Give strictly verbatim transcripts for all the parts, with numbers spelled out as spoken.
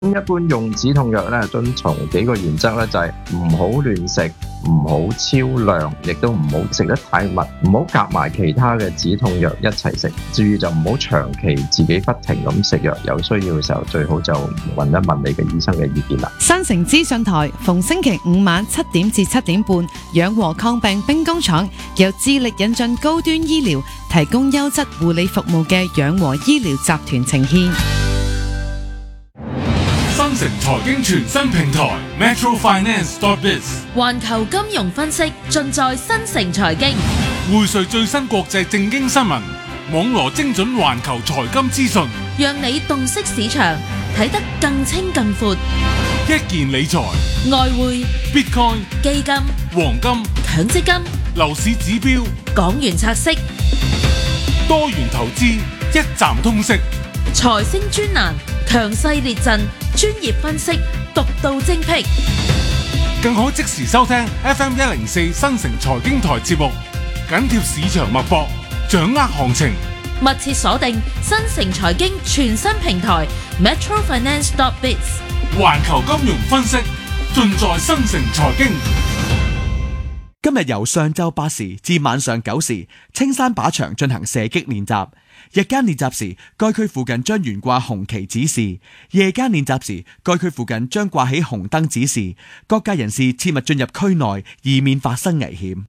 一般用止痛藥咧，遵從幾個原則咧，就係唔好亂食，唔好超量，亦都唔好食得太密，唔好夾埋其他嘅止痛藥一齊食。至於就唔好長期自己不停咁食藥，有需要嘅時候最好就問一問你嘅醫生嘅意見啦。 新城資訊台逢星期五晚七點至七點半，養和抗病兵工廠由致力引進高端醫療，提供優質護理服務嘅養和醫療集團呈獻。 新城財經全新平台 Metro Finance dot biz， 環球金融分析盡在新城財經， 匯萃最新國際政經新聞，網羅精準環球財金資訊， 讓你洞悉市場，睇得更清更闊。 一件理財、 外匯、 Bitcoin、 基金、 黃金、 強積金、 樓市指標、 港元拆息、 多元投資，一站通識。 財星專欄，強勢列陣，專業分析，獨到精闢， 更可即時收聽 F M 一零四新城財經台節目，緊貼市場脈搏，掌握行情。 密切鎖定新城財經全新平台 Metro Finance dot biz， 環球金融分析盡在新城財經。 今日由上晝八時至晚上九時，青山靶場進行射擊練習。日間練習時，該區附近將懸掛紅旗指示；夜間練習時，該區附近將掛起紅燈指示。各界人士切勿進入區內，以免發生危險。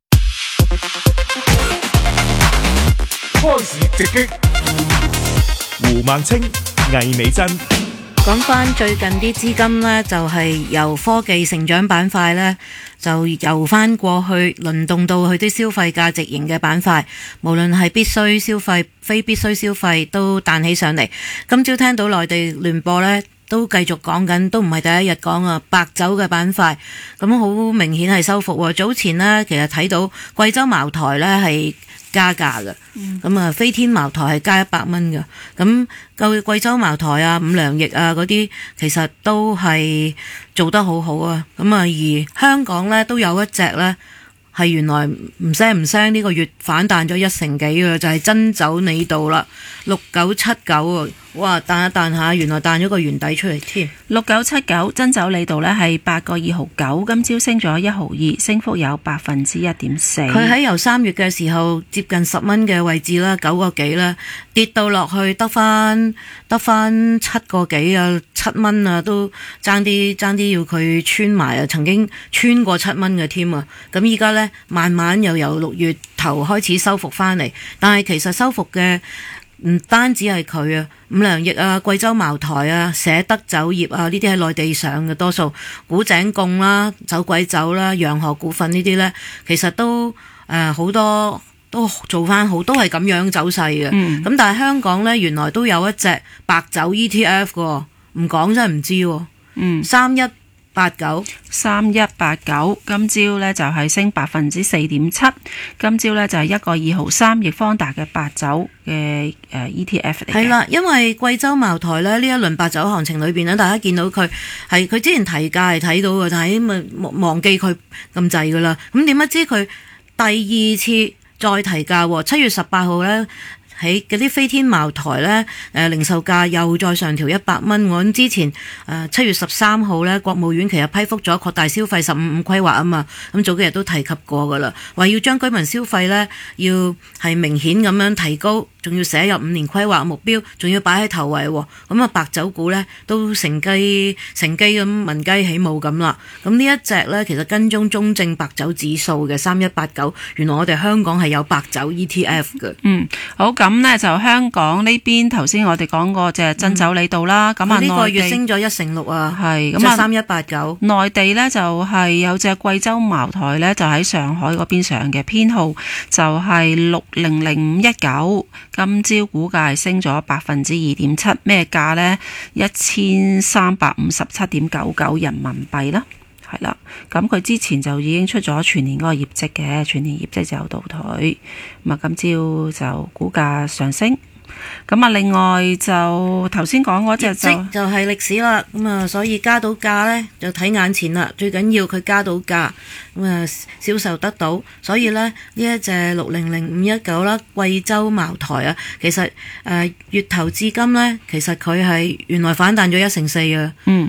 開市直擊， 胡孟青、魏美珍。 講翻最近啲資金呢，就係由科技成長板塊呢，就由翻過去輪動到去啲消費價值型嘅板塊，無論係必須消費、非必須消費都彈起上嚟。今朝聽到內地聯播呢，都繼續講緊，都唔係第一日講啊，白酒嘅板塊，咁好明顯係收復喎。早前呢，其實睇到貴州茅台呢係加價嘅，咁啊、嗯、飛天茅台係加一百蚊嘅，咁夠貴州茅台啊、五糧液啊嗰啲，其實都係做得好好啊。咁啊，而香港咧都有一隻咧係原來唔聲唔聲呢個月反彈咗一成幾嘅，就係、是、珍酒李渡啦，六九七九啊，哇彈一彈下，原來彈咗個圓底出嚟添。 六九七九珍酒李渡呢係八個二毫九，今朝升咗一毫二，升幅有百分之一點四。 佢喺由三月嘅時候接近十蚊嘅位置啦，九個幾啦，跌到落去得翻得翻七個幾啊，七蚊啊，都爭啲爭啲要佢穿埋啊，曾經穿過七蚊嘅添啊。咁依家呢，慢慢又由六月頭開始收復翻嚟，但係其實收復嘅唔單止係佢啊，五糧液啊、貴州茅台啊、捨得酒業啊，呢啲喺內地上嘅多數，古井貢啦、酒鬼酒啦、洋河股份呢啲呢，其實都誒好、呃、多都做翻好，都係咁樣走勢嘅。咁、嗯、但係香港呢，原來都有一隻白酒 E T F 嘅，唔講真係唔知喎。嗯，三一八九三一八九，今朝呢就係升百分之四點七，今朝呢就係一個二毫三，易方達嘅白酒嘅誒 E T F 嚟嘅。 係啦，因為貴州茅台咧呢一輪白酒行情裏邊咧，大家見到佢係佢之前提價係睇到嘅，但係咪忘記佢咁滯噶啦。咁點不知佢第二次再提價，七月十八號呢。喺嗰啲飛天茅台咧，誒、呃、零售價又再上調一百蚊。我諗之前誒七、呃、月十三號咧，國務院其實批覆咗擴大消費十五五規劃啊嘛。咁早幾日都提及過噶啦，話要將居民消費咧要係明顯咁樣提高，仲要寫入五年規劃目標，仲要擺喺頭位。咁啊，白酒股咧都乘機乘機咁聞雞起舞咁啦。咁呢一隻咧其實跟蹤中證白酒指數嘅三一八九，原來我哋香港係有白酒 E T F 嘅。 嗯，好咁。咁呢就香港呢邊，頭先我哋講過隻珍酒李渡啦，咁啊呢個月升咗一成六啊， 係咁啊三一八九。 內地呢就係有隻貴州茅台呢，就喺上海嗰邊上嘅，編號就係六零零五一九，今朝股價升咗百分之二點七，咩價呢？一千三百五十七點九九人民幣啦。係啦，咁佢之前就已經出咗全年嗰個業績嘅，全年業績就有倒退，咁啊今朝就股價上升。咁啊，另外就頭先講嗰隻就就係歷史啦，咁啊，所以加到價呢，就睇眼前啦，最緊要佢加到價，咁啊銷售得到，所以呢，呢一隻六零零五一九啦，貴州茅台啊，其實誒、呃、月頭至今呢，其實佢係原來反彈咗一成四啊，嗯。